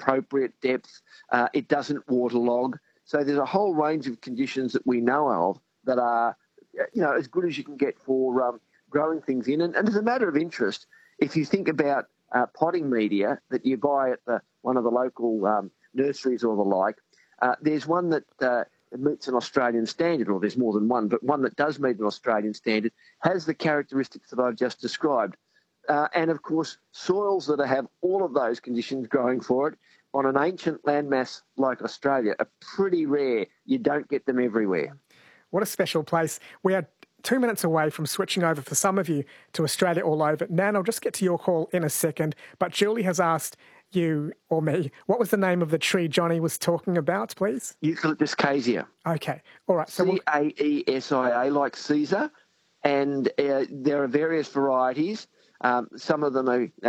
appropriate depth. It doesn't waterlog. So there's a whole range of conditions that we know of that are, as good as you can get for growing things in. And as a matter of interest, if you think about potting media that you buy at one of the local nurseries or the like, there's one that meets an Australian standard, or there's more than one, but one that does meet an Australian standard has the characteristics that I've just described. And, of course, soils that have all of those conditions growing for it on an ancient landmass like Australia are pretty rare. You don't get them everywhere. What a special place. We are 2 minutes away from switching over for some of you to Australia All Over. Nan, I'll just get to your call in a second, but Julie has asked you or me, what was the name of the tree Johnny was talking about, please? Eucalyptus caesia. Okay, all right. So Caesia, like Caesar, and there are various varieties. Some of them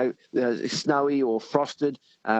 are snowy or frosted,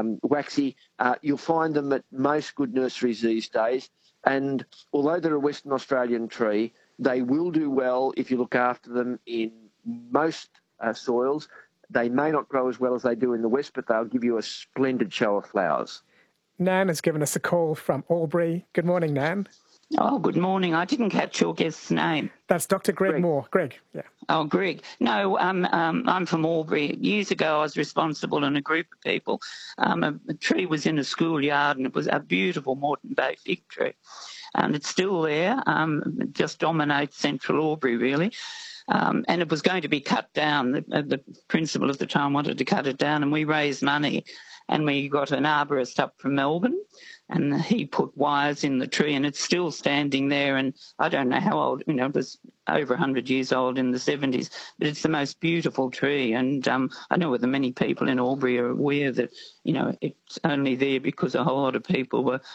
waxy. You'll find them at most good nurseries these days. And although they're a Western Australian tree, they will do well if you look after them in most soils. They may not grow as well as they do in the West, but they'll give you a splendid show of flowers. Nan has given us a call from Albury. Good morning, Nan. Oh, good morning. I didn't catch your guest's name. That's Dr. Greg Moore. Greg, yeah. Oh, Greg. No, I'm from Albury. Years ago, I was responsible in a group of people. A tree was in a schoolyard, and it was a beautiful Moreton Bay fig tree. And it's still there. It just dominates central Albury, really. And it was going to be cut down. The principal at the time wanted to cut it down, and we raised money. And we got an arborist up from Melbourne, and he put wires in the tree, and it's still standing there. And I don't know how old, it was over 100 years old in the 70s, but it's the most beautiful tree. And I know that many people in Albury are aware that, it's only there because a whole lot of people were,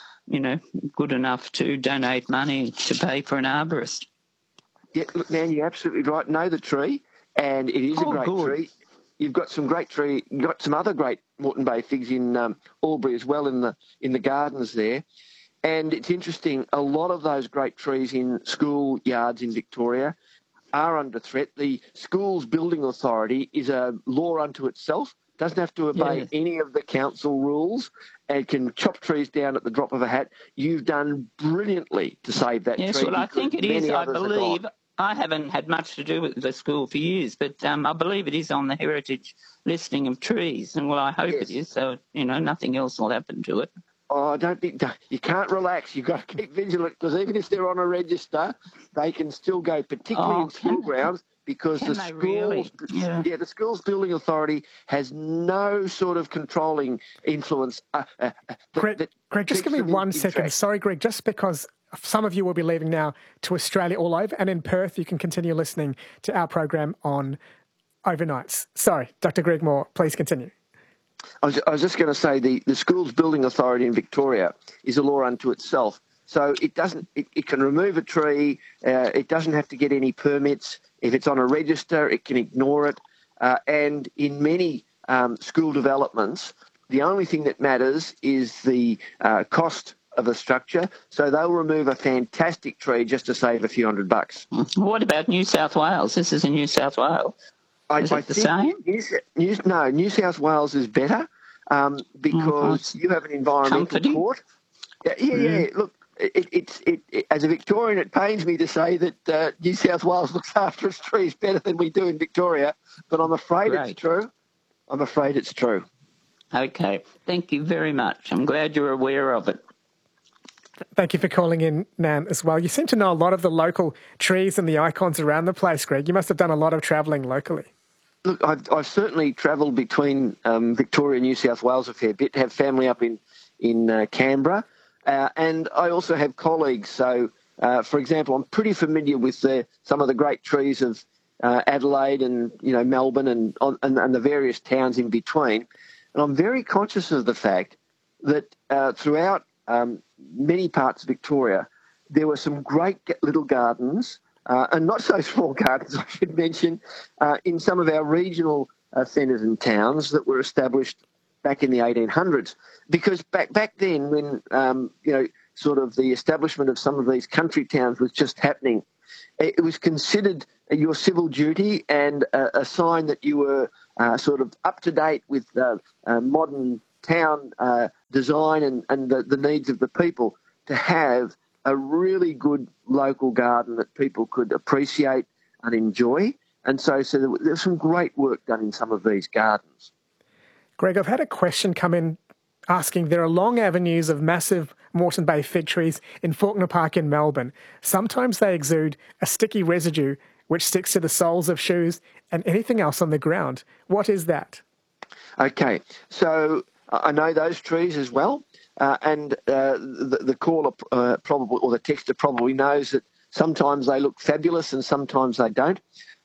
good enough to donate money to pay for an arborist. Yeah, look, Nan, you're absolutely right. Know the tree, and it is a great tree. You've got some great tree. You've got some other great Moreton Bay figs in Albury as well in the gardens there. And it's interesting, a lot of those great trees in school yards in Victoria are under threat. The Schools Building Authority is a law unto itself, doesn't have to obey any of the council rules, and can chop trees down at the drop of a hat. You've done brilliantly to save that tree. Yes, well, I think it is, I believe. I haven't had much to do with the school for years, but I believe it is on the heritage listing of trees, and I hope it is, so, nothing else will happen to it. Oh, you can't relax. You've got to keep vigilant, because even if they're on a register, they can still go, particularly in school grounds, because the Schools Building Authority has no sort of controlling influence. Greg, just give me 1 second. Sorry, Greg, just because some of you will be leaving now to Australia All Over, and in Perth you can continue listening to our program on overnights. Sorry, Dr. Greg Moore, please continue. I was just going to say the Schools Building Authority in Victoria is a law unto itself. So it can remove a tree. It doesn't have to get any permits. If it's on a register, it can ignore it. And in many school developments, the only thing that matters is the cost of a structure. So they'll remove a fantastic tree just to save a few $100. What about New South Wales? This is in New South Wales. Is it the same? New South Wales is better because you have an environmental court. Yeah. Look, it as a Victorian, it pains me to say that New South Wales looks after its trees better than we do in Victoria, but I'm afraid it's true. I'm afraid it's true. Okay. Thank you very much. I'm glad you're aware of it. Thank you for calling in, Nan, as well. You seem to know a lot of the local trees and the icons around the place, Greg. You must have done a lot of travelling locally. Look, I've certainly travelled between Victoria and New South Wales a fair bit, have family up in Canberra, and I also have colleagues. So, for example, I'm pretty familiar with some of the great trees of Adelaide and Melbourne and the various towns in between. And I'm very conscious of the fact that throughout many parts of Victoria, there were some great little gardens, and not so small gardens, I should mention, in some of our regional centres and towns that were established back in the 1800s. Because back then, when sort of the establishment of some of these country towns was just happening, it was considered your civil duty and a sign that you were sort of up to date with modern town design and the needs of the people to have a really good local garden that people could appreciate and enjoy. And so there's some great work done in some of these gardens. Greg, I've had a question come in asking, there are long avenues of massive Moreton Bay fig trees in Faulkner Park in Melbourne. Sometimes they exude a sticky residue which sticks to the soles of shoes and anything else on the ground. What is that? Okay, so I know those trees as well, and the caller probably, or the texter probably knows that sometimes they look fabulous and sometimes they don't.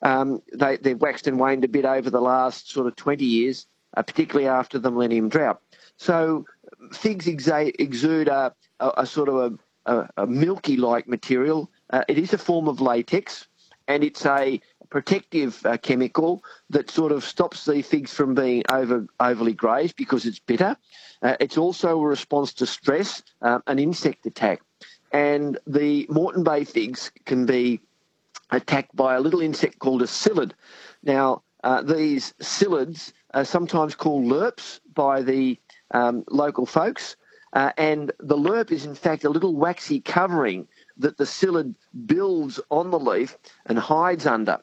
They've waxed and waned a bit over the last sort of 20 years, particularly after the Millennium Drought. So figs exude a sort of a milky-like material. It is a form of latex, and it's a protective chemical that sort of stops the figs from being overly grazed because it's bitter. It's also a response to stress, an insect attack. And the Moreton Bay figs can be attacked by a little insect called a psyllid. Now, these psyllids are sometimes called lerps by the local folks, and the lerp is in fact a little waxy covering that the psyllid builds on the leaf and hides under.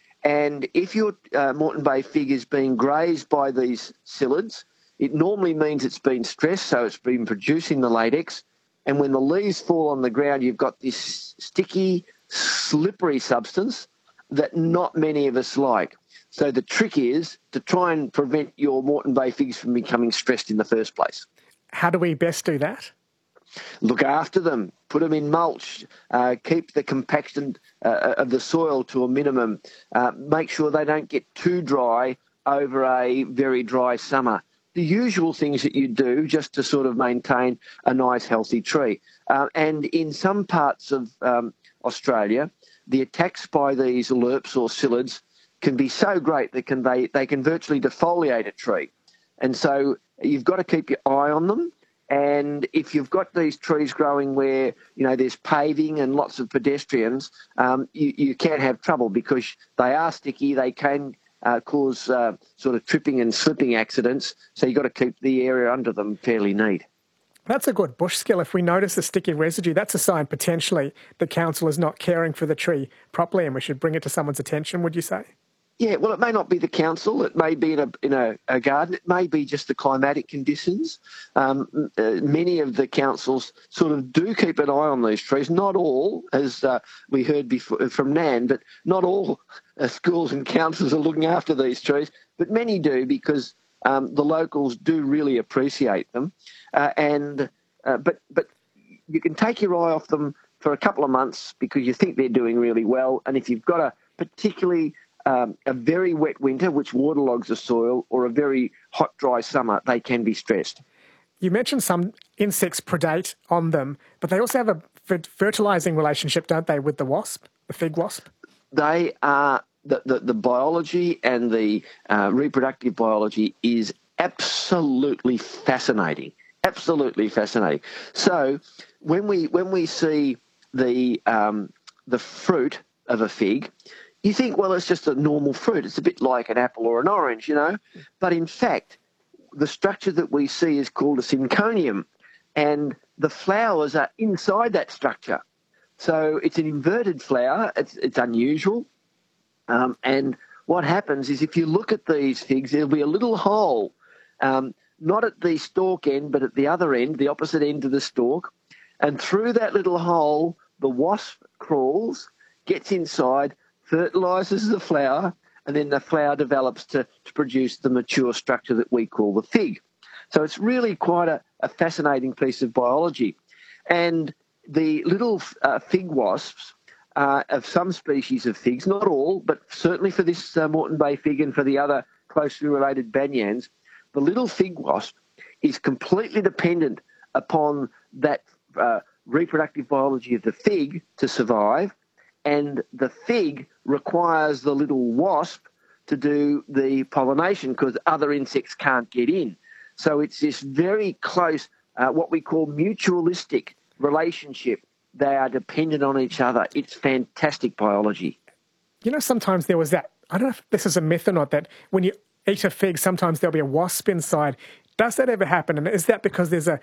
And if your Moreton Bay fig is being grazed by these psyllids, it normally means it's been stressed, so it's been producing the latex. And when the leaves fall on the ground, you've got this sticky, slippery substance that not many of us like. So the trick is to try and prevent your Moreton Bay figs from becoming stressed in the first place. How do we best do that? Look after them, put them in mulch, keep the compaction of the soil to a minimum, make sure they don't get too dry over a very dry summer. The usual things that you do just to sort of maintain a nice healthy tree. And in some parts of Australia, the attacks by these lerps or psyllids can be so great that they can virtually defoliate a tree. And so you've got to keep your eye on them. And if you've got these trees growing where, there's paving and lots of pedestrians, you can have trouble because they are sticky. They can cause sort of tripping and slipping accidents. So you've got to keep the area under them fairly neat. That's a good bush skill. If we notice the sticky residue, that's a sign potentially the council is not caring for the tree properly and we should bring it to someone's attention, would you say? Yeah, well, it may not be the council. It may be in a garden. It may be just the climatic conditions. Many of the councils sort of do keep an eye on these trees. Not all, as we heard before from Nan, but not all schools and councils are looking after these trees. But many do because the locals do really appreciate them. But you can take your eye off them for a couple of months because you think they're doing really well. And if you've got a particularly a very wet winter, which waterlogs the soil, or a very hot, dry summer, they can be stressed. You mentioned some insects predate on them, but they also have a fertilising relationship, don't they, with the wasp, the fig wasp? They are, the biology and the reproductive biology is absolutely fascinating. Absolutely fascinating. So when we see the fruit of a fig, you think, well, it's just a normal fruit. It's a bit like an apple or an orange, But in fact, the structure that we see is called a synconium, and the flowers are inside that structure. So it's an inverted flower. It's unusual. And what happens is if you look at these figs, there'll be a little hole, not at the stalk end, but at the other end, the opposite end of the stalk. And through that little hole, the wasp crawls, gets inside, fertilises the flower, and then the flower develops to produce the mature structure that we call the fig. So it's really quite a fascinating piece of biology. And the little fig wasps of some species of figs, not all, but certainly for this Moreton Bay fig and for the other closely related banyans, the little fig wasp is completely dependent upon that reproductive biology of the fig to survive, and the fig requires the little wasp to do the pollination because other insects can't get in. So it's this very close, what we call mutualistic relationship. They are dependent on each other. It's fantastic biology. Sometimes there was that, I don't know if this is a myth or not, that when you eat a fig, sometimes there'll be a wasp inside. Does that ever happen? And is that because there's a